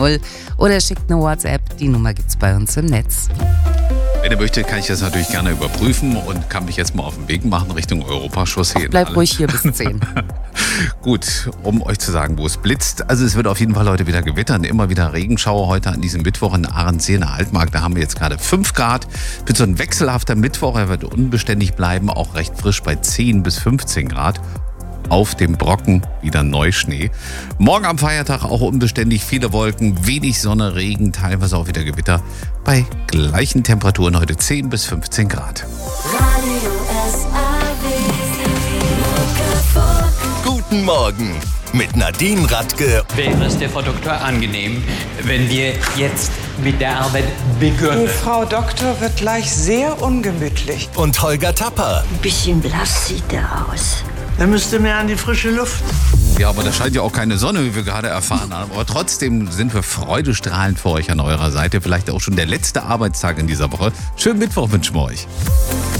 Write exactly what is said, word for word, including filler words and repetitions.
null oder schickt eine WhatsApp. Die Nummer gibt's bei uns im Netz. Wenn ihr möchtet, kann ich das natürlich gerne überprüfen und kann mich jetzt mal auf den Weg machen Richtung Europachaussee. Bleib ruhig hier bis zehn. Gut, um euch zu sagen, wo es blitzt. Also es wird auf jeden Fall heute wieder gewittern, immer wieder Regenschauer heute an diesem Mittwoch in Ahrensee in der Altmark. Da haben wir jetzt gerade fünf Grad. Wird so ein wechselhafter Mittwoch, er wird unbeständig bleiben, auch recht frisch bei zehn bis fünfzehn Grad. Auf dem Brocken wieder Neuschnee. Morgen am Feiertag auch unbeständig, viele Wolken, wenig Sonne, Regen, teilweise auch wieder Gewitter. Bei gleichen Temperaturen heute zehn bis fünfzehn Grad. Guten Morgen mit Nadine Radke. Wäre es der Frau Doktor angenehm, wenn wir jetzt mit der Arbeit beginnen? Die Frau Doktor wird gleich sehr ungemütlich. Und Holger Tapper. Ein bisschen blass sieht er aus. Er müsste mehr an die frische Luft. Ja, aber da scheint ja auch keine Sonne, wie wir gerade erfahren haben. Aber trotzdem sind wir freudestrahlend für euch an eurer Seite. Vielleicht auch schon der letzte Arbeitstag in dieser Woche. Schönen Mittwoch wünschen wir euch.